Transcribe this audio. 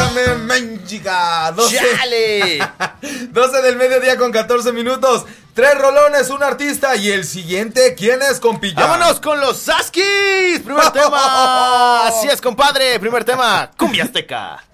Pégame, menchica. 12. ¡Chale! 12 del mediodía con 14 minutos. 3 rolones, un artista. Y el siguiente, ¿quién es, compilla? ¡Vámonos con los Saskis! Primer tema. Así es, compadre. Primer tema, Cumbia Azteca.